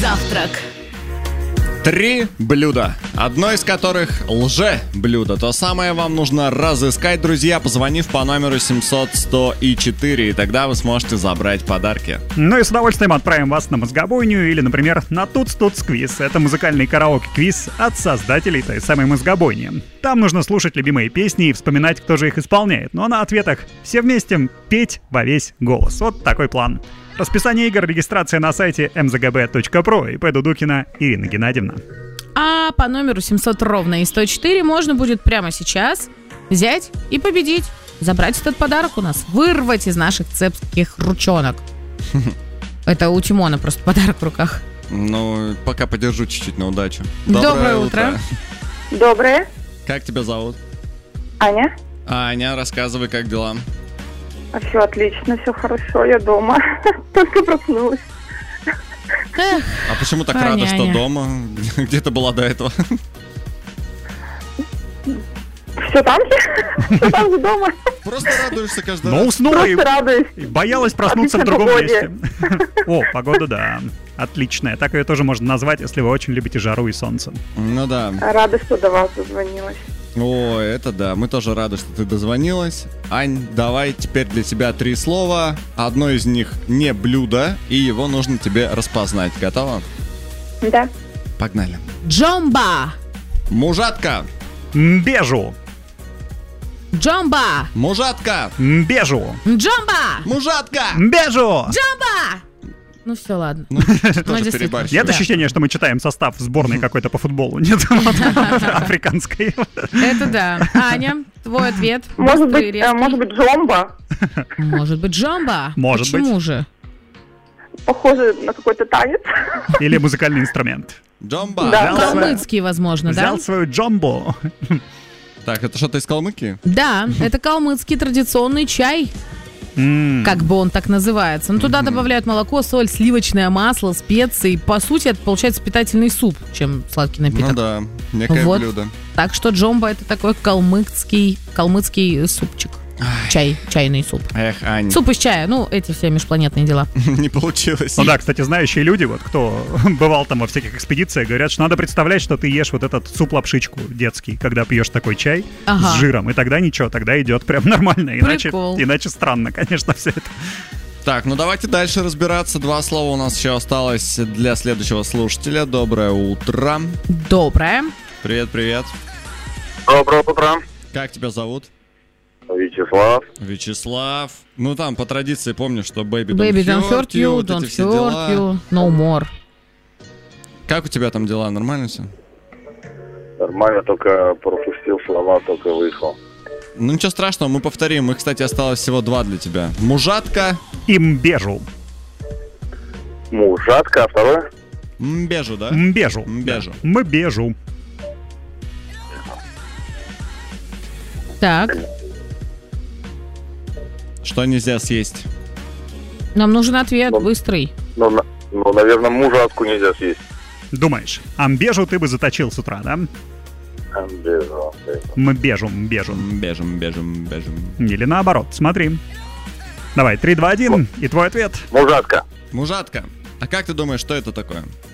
Завтрак. 3 блюда, одно из которых лже-блюдо. То самое вам нужно разыскать, друзья, позвонив по номеру 700-100-4, и тогда вы сможете забрать подарки. Ну и с удовольствием отправим вас на мозгобойню или, например, на Туц-Туц-квиз. Это музыкальный караоке-квиз от создателей той самой мозгобойни. Там нужно слушать любимые песни и вспоминать, кто же их исполняет. Ну а на ответах все вместе петь во весь голос. Вот такой план. Расписание игр, регистрация на сайте mzgb.pro. И Дудукина Ирина Геннадьевна. А по номеру 700 ровно и 104 можно будет прямо сейчас взять и победить. Забрать этот подарок у нас. Вырвать из наших цепких ручонок. Это у Тимона просто подарок в руках. Ну, пока подержу чуть-чуть на удачу. Доброе утро. Доброе. Как тебя зовут? Аня. Аня, рассказывай, как дела? Все отлично, все хорошо, я дома. Только проснулась. А почему так Аня, рада, что Аня. дома? Где ты была до этого? Все там же? Все там же дома? Просто радуешься каждый Но раз. уснула и Просто радуюсь. боялась проснуться в Отличной другом погоде. месте. О, погода, да. Отличная. Так ее тоже можно назвать, если вы очень любите жару и солнце. Ну да. Рада, что до вас дозвонилась. О, это да. Мы тоже рады, что ты дозвонилась. Ань, давай теперь для тебя 3 слова. Одно из них не блюдо, и его нужно тебе распознать. Готова? Да. Погнали. Джомба. Мужатка! Мбежу! Джомба. Мужатка! Мбежу! Джомба. Мужатка! Мбежу! Джомба. Ну все, ладно. Ну, тоже действительно. перебарщиваешь. Нет ощущения, что мы читаем состав сборной какой-то по футболу? Нет? Африканской. Это да. Аня, твой ответ. Может Быстрый, быть, резкий. джомба. Может быть, джомба. Может быть. Почему же? Похоже на какой-то танец. Или музыкальный инструмент. Джомба! Да. Взял свою- Калмыцкий, возможно, да? Взял свою джомбу. Так, это что-то из Калмыкии? Да, это калмыцкий традиционный чай, как бы он так называется. Но туда добавляют молоко, соль, сливочное масло, специи. По сути, это получается питательный суп, чем сладкий напиток. Ну да, некое Вот. блюдо. Так что джомба это такой калмыцкий супчик. Чайный суп. Эх, Ань, Суп из чая, ну, эти все межпланетные дела. не получилось. Ну да, кстати, знающие люди, вот кто бывал там во всяких экспедициях, говорят, что надо представлять, что ты ешь вот этот суп-лапшичку детский, когда пьешь такой чай Ага. с жиром, и тогда ничего, тогда идет прям нормально. Прикол. Иначе странно, конечно, все это. Так, ну давайте дальше разбираться. 2 слова у нас еще осталось для следующего слушателя. Доброе утро. Доброе. Привет, привет. Доброе утро. Как тебя зовут? Вячеслав. Вячеслав. Ну там по традиции помню, что Baby Baby, don't hurt you, вот эти don't все hurt дела. you, no more. Как у тебя там дела? Нормально все? Нормально, только пропустил слова, только выехал. Ну ничего страшного, мы повторим. Их, кстати, осталось всего 2 для тебя. Мужатка, Имбежу. Мужатка, а второе? мбежу, да? Мбежу. Мбежу. Да. Мбежу. Так, Что нельзя съесть? нам нужен ответ Ну. быстрый. Ну, наверное, мужатку нельзя съесть. Думаешь, амбежу ты бы заточил с утра, да? Мбежу. Бежим. Или наоборот, смотри. Давай, 3, 2, 1, и твой ответ. Мужатка. Мужатка. А как ты думаешь, что это такое?